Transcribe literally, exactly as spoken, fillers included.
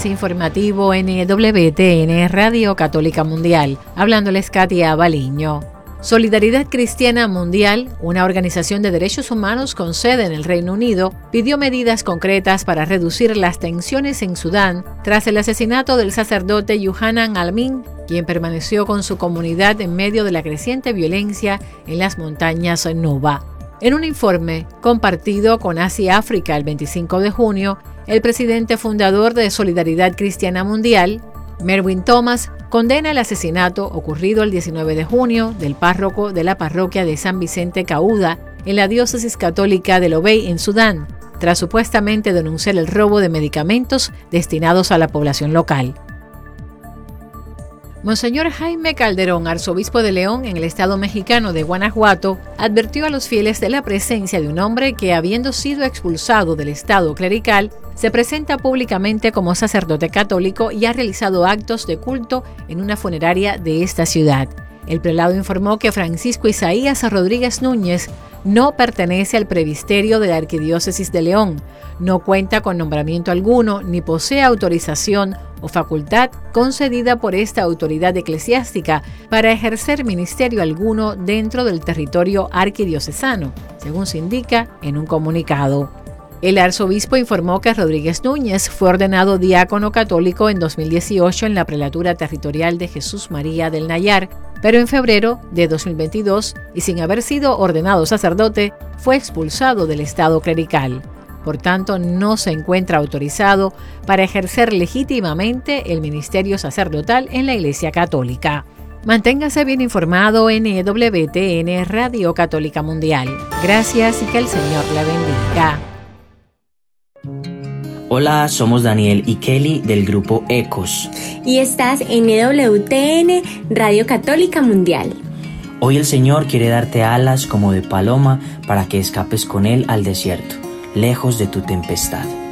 avance informativo en W T N Radio Católica Mundial. Hablándoles Katia Baliño. Solidaridad Cristiana Mundial, una organización de derechos humanos con sede en el Reino Unido, pidió medidas concretas para reducir las tensiones en Sudán tras el asesinato del sacerdote Yuhanan Al-Min, quien permaneció con su comunidad en medio de la creciente violencia en las montañas Nuba. En un informe compartido con Asia África el veinticinco de junio, el presidente fundador de Solidaridad Cristiana Mundial, Merwin Thomas, condena el asesinato ocurrido el diecinueve de junio del párroco de la parroquia de San Vicente Cauda en la diócesis católica de Lobey en Sudán, tras supuestamente denunciar el robo de medicamentos destinados a la población local. Monseñor Jaime Calderón, arzobispo de León en el estado mexicano de Guanajuato, advirtió a los fieles de la presencia de un hombre que, habiendo sido expulsado del estado clerical, se presenta públicamente como sacerdote católico y ha realizado actos de culto en una funeraria de esta ciudad. El prelado informó que Francisco Isaías Rodríguez Núñez no pertenece al presbiterio de la Arquidiócesis de León, no cuenta con nombramiento alguno ni posee autorización o facultad concedida por esta autoridad eclesiástica para ejercer ministerio alguno dentro del territorio arquidiocesano, según se indica en un comunicado. El arzobispo informó que Rodríguez Núñez fue ordenado diácono católico en dos mil dieciocho en la prelatura territorial de Jesús María del Nayar, pero en febrero de dos mil veintidós, y sin haber sido ordenado sacerdote, fue expulsado del estado clerical. Por tanto, no se encuentra autorizado para ejercer legítimamente el ministerio sacerdotal en la Iglesia Católica. Manténgase bien informado en W T N Radio Católica Mundial. Gracias y que el Señor le bendiga. Hola, somos Daniel y Kelly del grupo Ecos. Y estás en W T N Radio Católica Mundial. Hoy el Señor quiere darte alas como de paloma para que escapes con Él al desierto, lejos de tu tempestad.